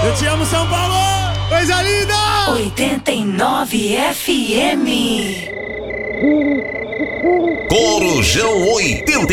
Eu te amo, São Paulo! Coisa linda! 89 FM. Corujão 89.